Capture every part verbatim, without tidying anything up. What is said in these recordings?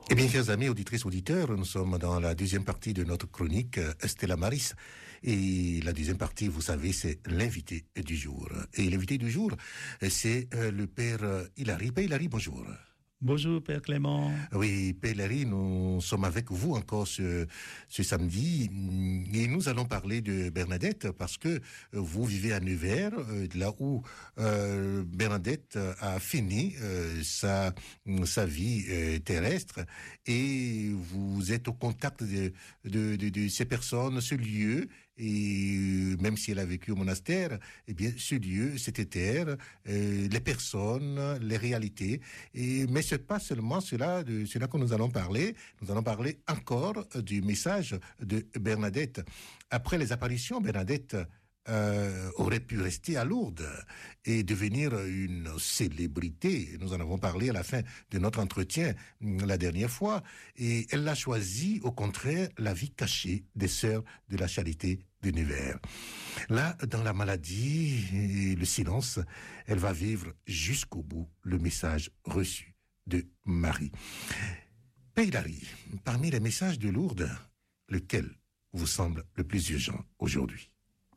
Eh bien, chers amis, auditrices, auditeurs, nous sommes dans la deuxième partie de notre chronique Stella Maris. Et la deuxième partie, vous savez, c'est l'invité du jour. Et l'invité du jour, c'est le père Hilary. Père Hilary, bonjour. Bonjour, Père Clément. Oui, Père Hilary, nous sommes avec vous encore ce, ce samedi et nous allons parler de Bernadette parce que vous vivez à Nevers, là où euh, Bernadette a fini euh, sa, sa vie euh, terrestre et vous êtes au contact de, de, de, de ces personnes, ce lieu, et même si elle a vécu au monastère, eh bien, ce lieu, cette terre, euh, les personnes, les réalités, et, mais c'est pas seulement cela, de cela que nous allons parler. Nous allons parler encore du message de Bernadette. Après les apparitions, Bernadette euh, aurait pu rester à Lourdes et devenir une célébrité. Nous en avons parlé à la fin de notre entretien la dernière fois. Et elle a choisi, au contraire, la vie cachée des sœurs de la charité de Nevers. Là, dans la maladie et le silence, elle va vivre jusqu'au bout le message reçu de Marie. Père Hilary, parmi les messages de Lourdes, lequel vous semble le plus urgent aujourd'hui?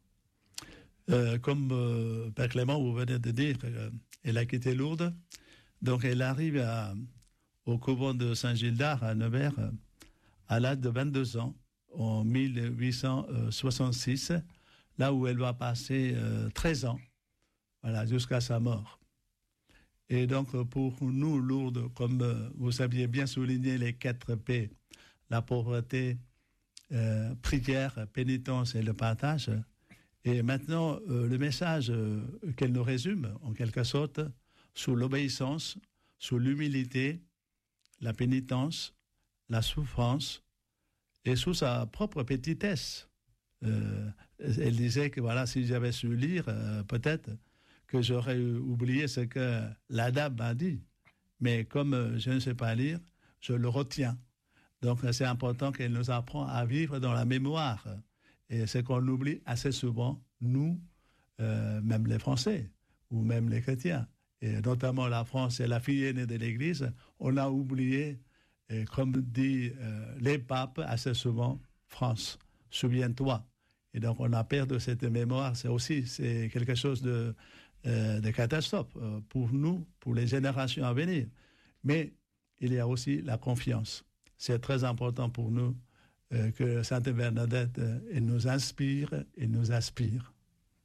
Euh, comme euh, Père Clément, vous venez de dire, euh, elle a quitté Lourdes, donc elle arrive à, au couvent de Saint-Gildard à Nevers euh, à l'âge de vingt-deux ans, en mille huit cent soixante-six, là où elle va passer euh, treize ans, voilà, jusqu'à sa mort. Et donc, pour nous, Lourdes, comme euh, vous saviez bien souligner les quatre P, la pauvreté, euh, prière, pénitence et le partage. Et maintenant, euh, le message euh, qu'elle nous résume, en quelque sorte, sous l'obéissance, sous l'humilité, la pénitence, la souffrance, et sous sa propre petitesse. Euh, elle disait que, voilà, si j'avais su lire, euh, peut-être que j'aurais oublié ce que la dame m'a dit. Mais comme je ne sais pas lire, je le retiens. Donc, c'est important qu'elle nous apprend à vivre dans la mémoire. Et c'est qu'on oublie assez souvent, nous, euh, même les Français, ou même les chrétiens. Et notamment la France est la fille aînée de l'Église. On a oublié, et comme dit euh, les papes assez souvent, France, souviens-toi. Et donc, on a perdu cette mémoire. C'est aussi c'est quelque chose de, euh, de catastrophe euh, pour nous, pour les générations à venir. Mais il y a aussi la confiance. C'est très important pour nous euh, que Sainte Bernadette euh, elle nous inspire et nous aspire.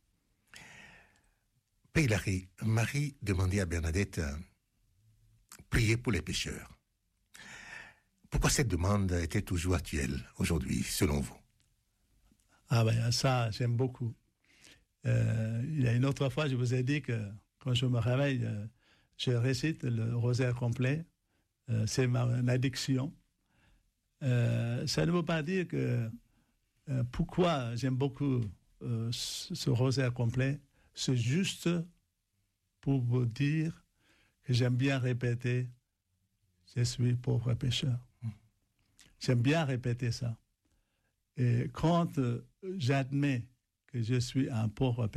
Père Hilary, Marie demandait à Bernadette euh, prier pour les pécheurs. Pourquoi cette demande était toujours actuelle aujourd'hui, selon vous? Ah ben ça, j'aime beaucoup. Euh, il y a une autre fois, je vous ai dit que quand je me réveille, euh, je récite le rosaire complet. Euh, c'est ma une addiction. Euh, ça ne veut pas dire que euh, pourquoi j'aime beaucoup euh, ce, ce rosaire complet. C'est juste pour vous dire que j'aime bien répéter « Je suis pauvre pécheur ». J'aime bien répéter ça. Et quand euh, j'admets que je suis un pauvre